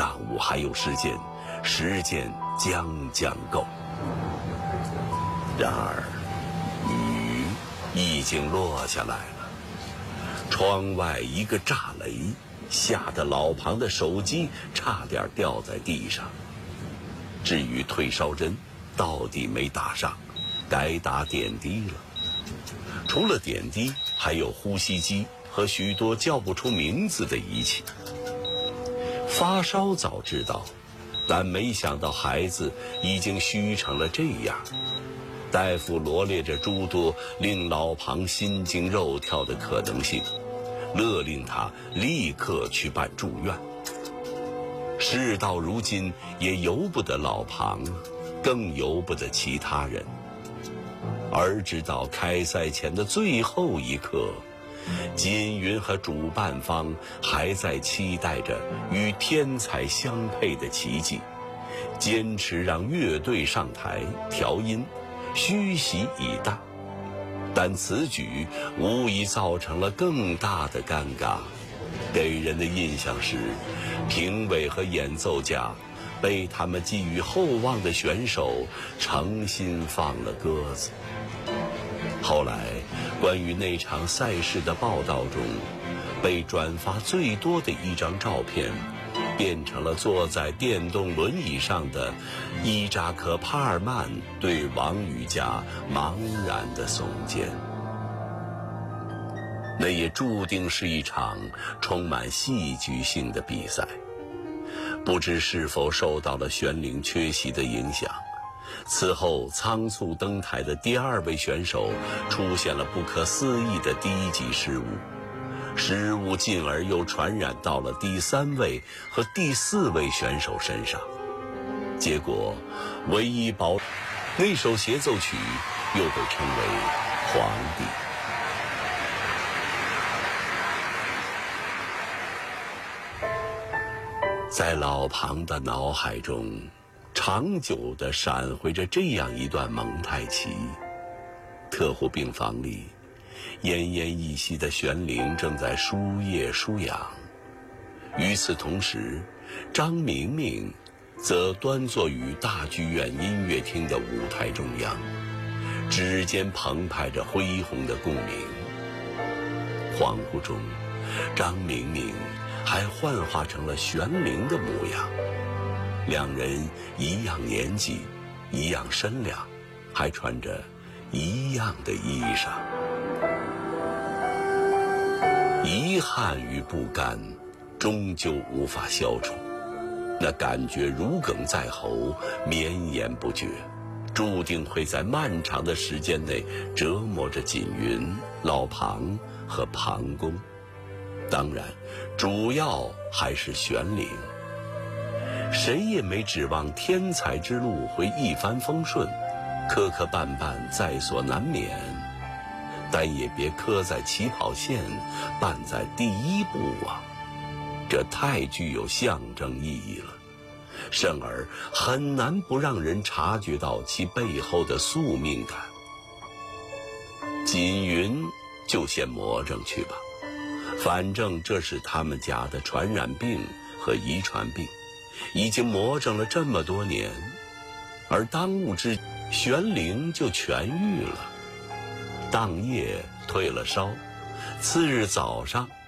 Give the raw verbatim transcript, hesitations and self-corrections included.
上午还有时间，时间将将够。然而，雨已经落下来了，窗外一个炸雷，吓得老庞的手机差点掉在地上。至于退烧针，到底没打上，该打点滴了。除了点滴，还有呼吸机和许多叫不出名字的仪器。发烧早知道，但没想到孩子已经虚成了这样。大夫罗列着诸多令老庞心惊肉跳的可能性，勒令他立刻去办住院。事到如今，也由不得老庞，更由不得其他人。而直到开赛前的最后一刻，金云和主办方还在期待着与天才相配的奇迹，坚持让乐队上台调音，虚席以待。但此举无疑造成了更大的尴尬，给人的印象是，评委和演奏家被他们寄予厚望的选手诚心放了鸽子。后来，关于那场赛事的报道中，被转发最多的一张照片，变成了坐在电动轮椅上的伊扎克·帕尔曼对王羽佳茫然的耸肩。那也注定是一场充满戏剧性的比赛。不知是否受到了玄灵缺席的影响，此后仓促登台的第二位选手出现了不可思议的低级失误，失误进而又传染到了第三位和第四位选手身上。结果唯一保那首协奏曲又被称为皇帝。在老庞的脑海中，长久地闪回着这样一段蒙太奇。特护病房里，奄奄一息的玄灵正在输液输氧。与此同时，张明明则端坐于大剧院音乐厅的舞台中央，指尖澎湃着恢宏的共鸣。恍惚中，张明明还幻化成了玄灵的模样，两人一样年纪，一样身量，还穿着一样的衣裳。遗憾与不甘终究无法消除，那感觉如鲠在喉，绵延不绝，注定会在漫长的时间内折磨着锦云、老庞和庞公。当然，主要还是玄灵。谁也没指望天才之路会一帆风顺，磕磕绊绊在所难免，但也别磕在起跑线，绊在第一步啊！这太具有象征意义了，甚而很难不让人察觉到其背后的宿命感。锦云就先魔怔去吧，反正这是他们家的传染病和遗传病，已经魔怔了这么多年，而当务之急，玄灵就痊愈了。当夜退了烧，次日早上